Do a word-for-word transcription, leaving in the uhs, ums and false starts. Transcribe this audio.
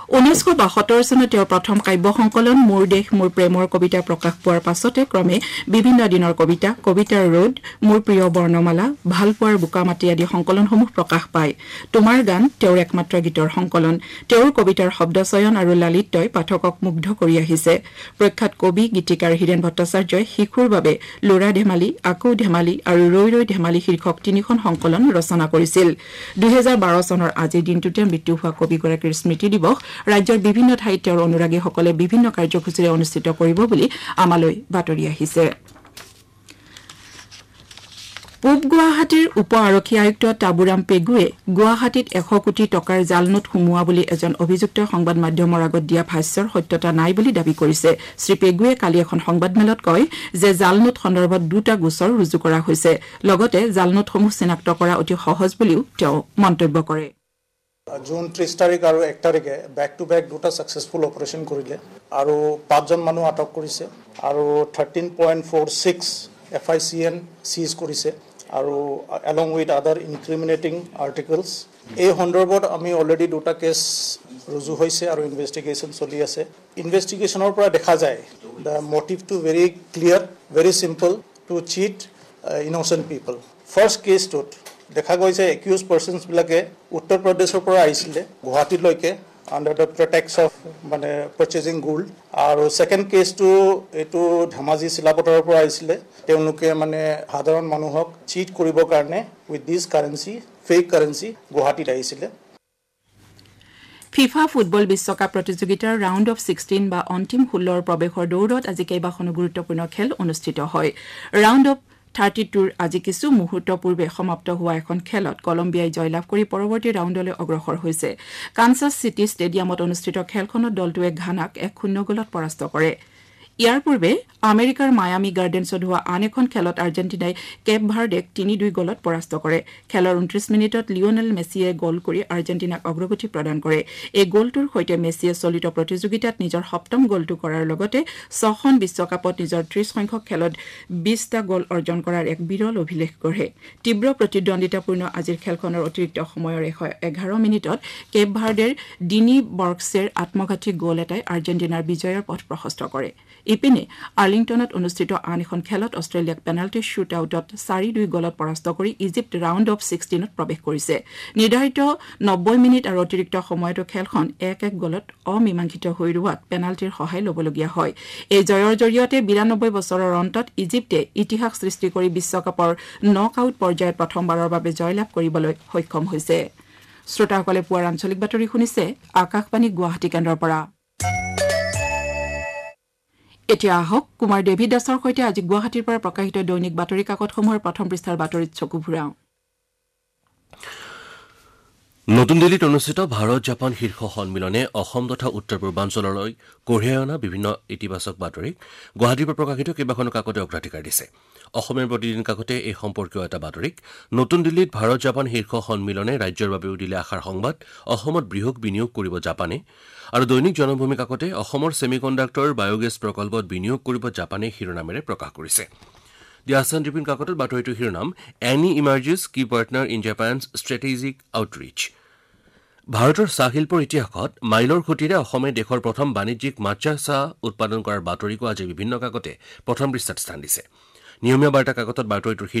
ঊনৈশ বাসত্তৰ চনত তেওঁৰ প্ৰথম কাব্য সংকলন মোৰ দেশ মোৰ প্ৰেমৰ কবিতা প্ৰকাশ পোৱাৰ পাছতে ক্ৰমে বিভিন্ন দিনৰ কবিতা কবিতাৰ ৰোদ মোৰ প্ৰিয় বৰ্ণমালা ভালপোৱাৰ বোকামাটি আদি সংকলনসমূহ প্ৰকাশ পায় তোমাৰ গান তেওঁৰ একমাত্ৰ গীতৰ সংকলন তেওঁৰ কবিতাৰ শব্দচয়ন আৰু লালিত্যই পাঠকক মুগ্ধ কৰি আহিছে প্ৰখ্যাত কবি গীতিকাৰ হীৰেন ভট্টাচাৰ্যই শিশুৰ বাবে লোৰা ধেমালি আকৌ ধেমালি আৰু ৰৈ ৰৈ ধেমালি শীৰ্ষক তিনিখন সংকলন ৰচনা কৰিছিল দুই হাজাৰ বাৰ চনৰ আজিৰ দিনটোতে মৃত্যু হোৱা কবিগৰাকীৰ স্মৃতি দিৱস ৰাজ্যৰ বিভিন্ন ঠাইত তেওঁৰ অনুৰাগীসকলে বিভিন্ন কাৰ্যসূচীৰে অনুষ্ঠিত কৰিব বুলি আমালৈ বাতৰি আহিছে পূব গুৱাহাটীৰ উপ আৰক্ষী আয়ুক্ত টাবুৰাম পেগুৱে গুৱাহাটীত এশ কোটি টকাৰ জাল নোট সুমুওৱা বুলি এজন অভিযুক্ত সংবাদ মাধ্যমৰ আগত দিয়া ভাষ্যৰ সত্যতা নাই বুলি দাবী কৰিছে শ্ৰী পেগুৱে কালি এখন সংবাদমেলত কয় যে জাল নোট সন্দৰ্ভত দুটা গোচৰ ৰুজু কৰা হৈছে লগতে জাল নোটসমূহ চিনাক্ত কৰা অতি সহজ বুলিও তেওঁ মন্তব্য কৰে জুন ত্ৰিশ তাৰিখ আৰু এক তাৰিখে বেক টু বেক দুটা সাকসেসফুল অপাৰেশন কৰিলে আৰু পাঁচজন মানুহ আটক কৰিছে আৰু thirteen point four six F I C N চিজ কৰিছে আৰু along with other incriminating articles এই সন্দৰ্ভত আমি অলৰেডি দুটা কেছ ৰুজু হৈছে আৰু ইনভেষ্টিগেশ্যন চলি আছে ইনভেষ্টিগেশ্যনৰ পৰা দেখা যায় the motive to very clear very simple to cheat uh, innocent people first case টোত দেখা গৈছে accused persons বিলাকে উত্তৰ প্ৰদেশৰ পৰা আহিছিলে গুৱাহাটীলৈকে under the pretext of মানে purchasing gold আৰু second case to এটো ধেমাজি শিলাপথাৰৰ পৰা আহিছিলে তেওঁলোকে মানে সাধাৰণ মানুহক চিট কৰিবৰ কাৰণে with this currency fake currency গুৱাহাটীত আহিছিলে ফিফা ফুটবল বিশ্বকাপ প্ৰতিযোগিতাৰ ৰাউণ্ড অফ ষোল্ল বা অন্তিম ষোল্লৰ প্ৰৱেশৰ দৌৰত আজি কেইবাখনো গুৰুত্বপূৰ্ণ খেল অনুষ্ঠিত হয় ৰাউণ্ড অফ থাৰ্টি টুৰ আজি কিছু মুহূৰ্ত পূৰ্বে সমাপ্ত হোৱা এখন খেলত কলম্বিয়াই জয়লাভ কৰি পৰৱৰ্তী ৰাউণ্ডলৈ অগ্ৰসৰ হৈছে কানসাছ চিটি ষ্টেডিয়ামত অনুষ্ঠিত খেলখনত দলটোৱে ঘানাক এক শূন্য গলত পৰাস্ত কৰে ইয়াৰ পূৰ্বে আমেৰিকাৰ মায়ামি গাৰ্ডেন্সত হোৱা আন এখন খেলত আৰ্জেণ্টিনাই কেপ ভাৰ্ডেক তিনি দুই গলত পৰাস্ত কৰে খেলৰ ঊনত্ৰিশ মিনিটত লিঅনেল মেছিয়ে গল কৰি আৰ্জেণ্টিনাক অগ্ৰগতি প্ৰদান কৰে এই গলটোৰ সৈতে মেছিয়ে চলিত প্ৰতিযোগিতাত নিজৰ সপ্তম গলটো কৰাৰ লগতে ছখন বিশ্বকাপত নিজৰ ত্ৰিশ সংখ্যক খেলত বিশটা গল অৰ্জন কৰাৰ এক বিৰল অভিলেখ গঢ়ে তীব্ৰ প্ৰতিদ্বন্দ্বিতাপূৰ্ণ আজিৰ খেলখনৰ অতিৰিক্ত সময়ৰ এশ এঘাৰ মিনিটত কেপ ভাৰ্ডেৰ ডিনি বৰ্কছেৰ আত্মঘাতী গল এটাই আৰ্জেণ্টিনাৰ বিজয়ৰ পথ প্ৰশস্ত কৰে ইপিনে আৰ্লিংটনত অনুষ্ঠিত আন এখন খেলত অষ্ট্ৰেলিয়াক পেনাল্টি শুট আউটত চাৰি দুই গলত পৰাস্ত কৰি ইজিপ্ত ৰাউণ্ড অফ ষোল্লত প্ৰৱেশ কৰিছে নিৰ্ধাৰিত নব্বৈ মিনিট আৰু অতিৰিক্ত সময়তো খেলখন এক এক গলত অমীমাংসিত হৈ ৰোৱাত পেনাল্টিৰ সহায় ল'বলগীয়া হয় এই জয়ৰ জৰিয়তে বিৰানব্বৈ বছৰৰ অন্তত ইজিপ্তে ইতিহাস সৃষ্টি কৰি বিশ্বকাপৰ নক আউট পৰ্যায়ত প্ৰথমবাৰৰ বাবে জয়লাভ কৰিবলৈ সক্ষম হৈছে শ্ৰোতাসকলে পুৱাৰ আঞ্চলিক বাতৰি শুনিছে আকাশবাণী গুৱাহাটী কেন্দ্ৰৰ পৰা এতিয়া আহক কুমাৰ ডেভিড দাসৰ সৈতে আজি গুৱাহাটীৰ পৰা প্ৰকাশিত দৈনিক বাতৰি কাকতসমূহৰ প্ৰথম পৃষ্ঠাৰ বাতৰিত চকু ফুৰাওঁ নতুন দিল্লীত অনুষ্ঠিত ভাৰত জাপান শীৰ্ষ সন্মিলনে অসম তথা উত্তৰ পূৰ্বাঞ্চললৈ কঢ়িয়াই অনা বিভিন্ন ইতিবাচক বাতৰিক গুৱাহাটীৰ পৰা প্ৰকাশিত কেইবাখনো কাকতে অগ্ৰাধিকাৰ দিছে অসমৰ প্ৰতিদিন কাকতে এই সম্পৰ্কীয় এটা বাতৰিক নতুন দিল্লীত ভাৰত জাপান শীৰ্ষ সন্মিলনে ৰাজ্যৰ বাবেও দিলে আশাৰ সংবাদ অসমত বৃহৎ বিনিয়োগ কৰিব জাপানে আৰু দৈনিক জনভূমি কাকতে অসমৰ ছেমিকণ্ডাক্টৰ বায়োগেছ প্ৰকল্পত বিনিয়োগ কৰিব জাপানে শিৰোনামেৰে প্ৰকাশ কৰিছে দি আছাম ট্ৰিবিউন কাকতৰ বাতৰিটোৰ শিৰোনাম এনি ইমাৰ্জেছ কি পাৰ্টনাৰ ইন জাপানছ ষ্ট্ৰেটেজিক আউটৰিচ ভাৰতৰ চাহ শিল্পৰ ইতিহাসত মাইলৰ খুঁটিৰে অসমে দেশৰ প্ৰথম বাণিজ্যিক মাছা চাহ উৎপাদন কৰাৰ বাতৰিকো আজি বিভিন্ন কাকতে প্ৰথম পৃষ্ঠাত স্থান দিছে নিয়মীয়া বাৰ্তা কাকতত বাতৰিটোৰ